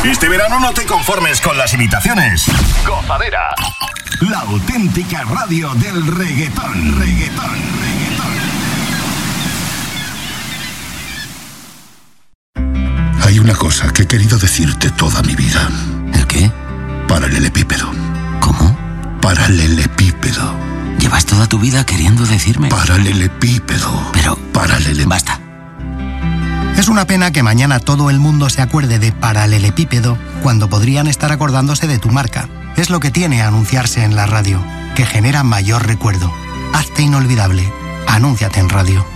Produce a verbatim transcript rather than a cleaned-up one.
Este verano no te conformes con las imitaciones. Gozadera. La auténtica radio del reggaetón. Reggaetón, reggaetón. Hay una cosa que he querido decirte toda mi vida. ¿El qué? Paralelepípedo. ¿Cómo? Paralelepípedo. ¿Llevas toda tu vida queriendo decirme? Paralelepípedo. Pero... Paralele... Basta. Es una pena que mañana todo el mundo se acuerde de paralelepípedo cuando podrían estar acordándose de tu marca. Es lo que tiene anunciarse en la radio, que genera mayor recuerdo. Hazte inolvidable. Anúnciate en radio.